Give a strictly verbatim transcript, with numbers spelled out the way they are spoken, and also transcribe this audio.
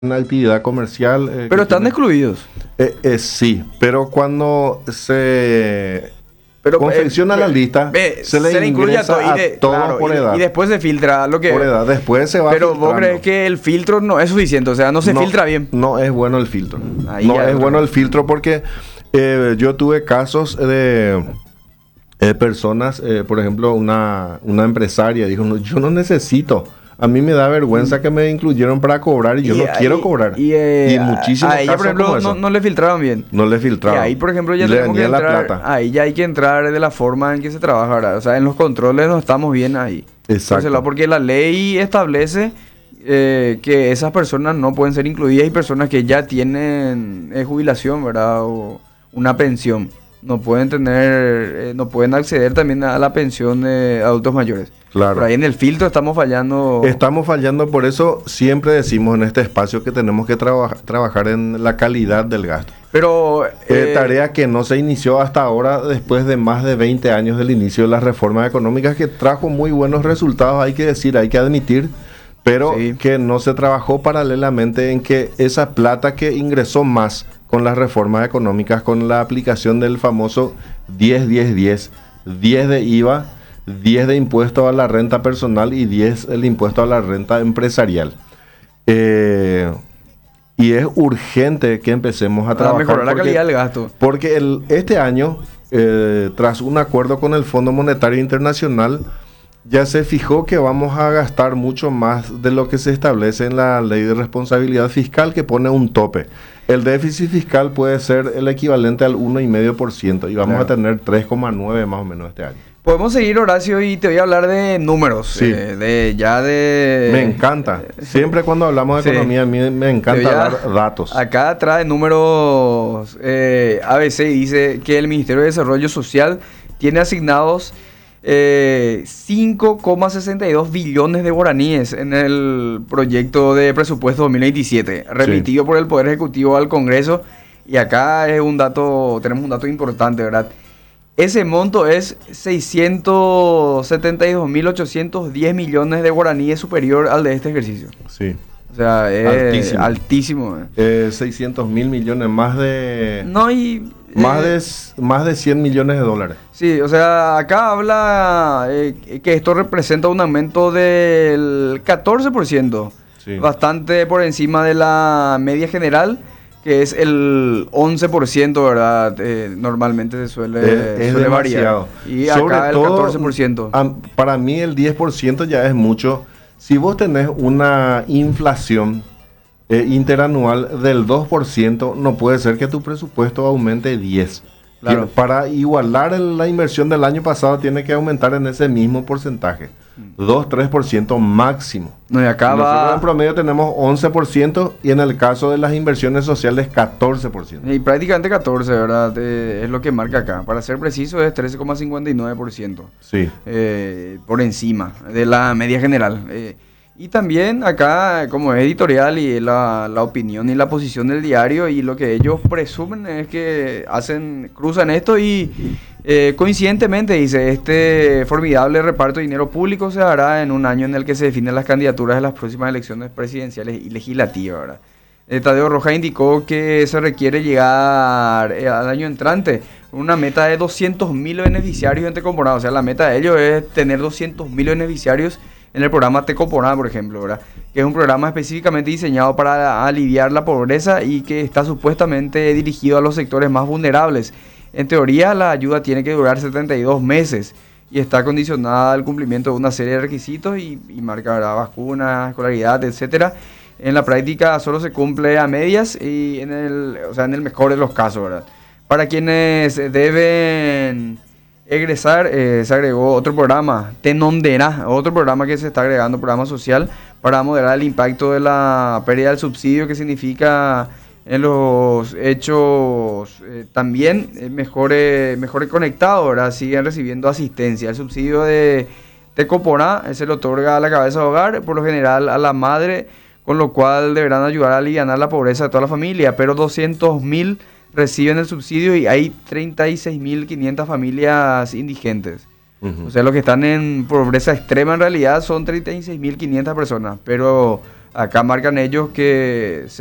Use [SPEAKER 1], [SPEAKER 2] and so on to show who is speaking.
[SPEAKER 1] una actividad comercial. Eh,
[SPEAKER 2] Pero
[SPEAKER 1] que
[SPEAKER 2] están
[SPEAKER 1] tiene-
[SPEAKER 2] excluidos.
[SPEAKER 1] Eh, eh, sí, pero cuando se
[SPEAKER 2] Pero,
[SPEAKER 1] confecciona
[SPEAKER 2] eh,
[SPEAKER 1] la lista,
[SPEAKER 2] ve,
[SPEAKER 1] se le
[SPEAKER 2] incluye
[SPEAKER 1] ingresa
[SPEAKER 2] todo, y
[SPEAKER 1] a
[SPEAKER 2] de-
[SPEAKER 1] todos
[SPEAKER 2] claro,
[SPEAKER 1] por
[SPEAKER 2] y,
[SPEAKER 1] edad.
[SPEAKER 2] y después se filtra lo que...
[SPEAKER 1] Por edad. Después se va
[SPEAKER 2] Pero vos
[SPEAKER 1] filtrando.
[SPEAKER 2] crees que el filtro no es suficiente, o sea, no se
[SPEAKER 1] No,
[SPEAKER 2] filtra bien.
[SPEAKER 1] No es bueno el filtro.
[SPEAKER 2] Ahí
[SPEAKER 1] no
[SPEAKER 2] ya
[SPEAKER 1] es
[SPEAKER 2] es
[SPEAKER 1] bueno
[SPEAKER 2] otra
[SPEAKER 1] el filtro porque eh, yo tuve casos de eh, personas, eh, por ejemplo, una, una empresaria dijo, "No, yo no necesito. A mí me da vergüenza que me incluyeron para cobrar y yo no
[SPEAKER 2] ahí-
[SPEAKER 1] quiero cobrar."
[SPEAKER 2] Y, eh,
[SPEAKER 1] Y
[SPEAKER 2] a-
[SPEAKER 1] muchísimos
[SPEAKER 2] a ella, por
[SPEAKER 1] casos
[SPEAKER 2] ejemplo,
[SPEAKER 1] como
[SPEAKER 2] no,
[SPEAKER 1] eso.
[SPEAKER 2] no le filtraron bien.
[SPEAKER 1] No le
[SPEAKER 2] Y
[SPEAKER 1] filtraron.
[SPEAKER 2] ahí, por ejemplo, ya
[SPEAKER 1] Y le
[SPEAKER 2] tenemos que
[SPEAKER 1] venía la
[SPEAKER 2] entrar,
[SPEAKER 1] plata.
[SPEAKER 2] ahí ya hay que entrar de la forma en que se trabaja, ¿verdad? O sea, en los controles no estamos bien ahí.
[SPEAKER 1] Exacto.
[SPEAKER 2] Por ese lado, porque la ley establece eh, que esas personas no pueden ser incluidas y personas que ya tienen eh, jubilación, ¿verdad? O una pensión. No pueden tener, eh, no pueden acceder también a la pensión de adultos mayores.
[SPEAKER 1] Claro.
[SPEAKER 2] Por ahí en el filtro estamos fallando.
[SPEAKER 1] Estamos fallando, por eso siempre decimos en este espacio que tenemos que traba- trabajar en la calidad del gasto.
[SPEAKER 2] Pero...
[SPEAKER 1] Eh,
[SPEAKER 2] eh,
[SPEAKER 1] tarea que no se inició hasta ahora después de más de veinte años del inicio de las reformas económicas, que trajo muy buenos resultados, hay que decir, hay que admitir, pero
[SPEAKER 2] Sí.
[SPEAKER 1] que no se trabajó paralelamente en que esa plata que ingresó más con las reformas económicas, con la aplicación del famoso diez diez diez, diez de I V A, diez de impuesto a la renta personal y diez el impuesto a la renta empresarial. Eh, y es urgente que empecemos a
[SPEAKER 2] para
[SPEAKER 1] trabajar.
[SPEAKER 2] mejorar la
[SPEAKER 1] porque-
[SPEAKER 2] calidad del gasto.
[SPEAKER 1] porque el, este año, eh, tras un acuerdo con el Fondo Monetario Internacional, ya se fijó que vamos a gastar mucho más de lo que se establece en la Ley de Responsabilidad Fiscal, que pone un tope. El déficit fiscal puede ser el equivalente al uno coma cinco por ciento y vamos
[SPEAKER 2] Claro.
[SPEAKER 1] a tener tres coma nueve más o menos este año.
[SPEAKER 2] Podemos seguir, Horacio, y te voy a hablar de números.
[SPEAKER 1] Sí.
[SPEAKER 2] eh, de ya de...
[SPEAKER 1] Me encanta. Siempre cuando hablamos de
[SPEAKER 2] Sí.
[SPEAKER 1] economía, a mí me
[SPEAKER 2] Te
[SPEAKER 1] encanta
[SPEAKER 2] voy a-
[SPEAKER 1] dar datos.
[SPEAKER 2] Acá trae números eh, A B C y dice que el Ministerio de Desarrollo Social tiene asignados eh, cinco coma sesenta y dos billones de guaraníes en el proyecto de presupuesto dos mil veintisiete, remitido por el Poder Ejecutivo al Congreso. Y acá es un dato, tenemos un dato importante, ¿verdad? Ese monto es seiscientos setenta y dos mil ochocientos diez millones de guaraníes, superior al de este ejercicio.
[SPEAKER 1] Sí.
[SPEAKER 2] O sea, es
[SPEAKER 1] Altísimo.
[SPEAKER 2] altísimo. eh.
[SPEAKER 1] Eh, seiscientos mil millones, más de...
[SPEAKER 2] No, y...
[SPEAKER 1] Más
[SPEAKER 2] eh,
[SPEAKER 1] de, s- más de cien millones de dólares.
[SPEAKER 2] Sí, o sea, acá habla eh, que esto representa un aumento del catorce por ciento.
[SPEAKER 1] Sí.
[SPEAKER 2] Bastante por encima de la media general, que es el once por ciento, ¿verdad? Eh, normalmente se suele,
[SPEAKER 1] Es- es
[SPEAKER 2] suele
[SPEAKER 1] demasiado.
[SPEAKER 2] variar. Y
[SPEAKER 1] Sobre
[SPEAKER 2] acá el
[SPEAKER 1] todo,
[SPEAKER 2] catorce por ciento.
[SPEAKER 1] am- para mí el diez por ciento ya es mucho. Si vos tenés una inflación eh, interanual del dos por ciento, no puede ser que tu presupuesto aumente diez por ciento.
[SPEAKER 2] Claro.
[SPEAKER 1] Para igualar el- la inversión del año pasado tiene que aumentar en ese mismo porcentaje. dos tres por ciento máximo.
[SPEAKER 2] No, y acá
[SPEAKER 1] Nosotros
[SPEAKER 2] va...
[SPEAKER 1] en promedio tenemos once por ciento y en el caso de las inversiones sociales catorce por ciento.
[SPEAKER 2] Y prácticamente catorce, ¿verdad? Eh, es lo que marca acá. Para ser preciso, es trece coma cincuenta y nueve por ciento.
[SPEAKER 1] Sí.
[SPEAKER 2] eh, por encima de la media general. Eh, y también acá, como es editorial y la, la opinión y la posición del diario, y lo que ellos presumen es que hacen, cruzan esto y eh, coincidentemente dice, este formidable reparto de dinero público se hará en un año en el que se definen las candidaturas de las próximas elecciones presidenciales y legislativas, ¿verdad? Eh, Tadeo Rojas indicó que se requiere llegar eh, al año entrante una meta de doscientos mil beneficiarios en Tecomporá. O sea, la meta de ellos es tener doscientos mil beneficiarios en el programa Tecomporá, por ejemplo, ¿verdad? Que es un programa específicamente diseñado para aliviar la pobreza y que está supuestamente dirigido a los sectores más vulnerables. En teoría, la ayuda tiene que durar setenta y dos meses y está condicionada al cumplimiento de una serie de requisitos y, y marca, ¿verdad?, vacunas, escolaridad, etcétera. En la práctica solo se cumple a medias y en el, o sea, en el mejor de los casos, ¿verdad? Para quienes deben egresar, eh, se agregó otro programa, Tenondera, otro programa que se está agregando, programa social, para moderar el impacto de la pérdida del subsidio, que significa en los hechos eh, también eh, mejores, mejores conectados, ¿verdad? Siguen recibiendo asistencia. El subsidio de Tecomporá eh, se le otorga a la cabeza de hogar, por lo general a la madre, con lo cual deberán ayudar a aliviar la pobreza de toda la familia, pero doscientos mil reciben el subsidio y hay treinta y seis mil quinientas familias indigentes.
[SPEAKER 1] Ujú.
[SPEAKER 2] O sea, los que están en pobreza extrema en realidad son treinta y seis mil quinientas personas, pero Acá marcan ellos que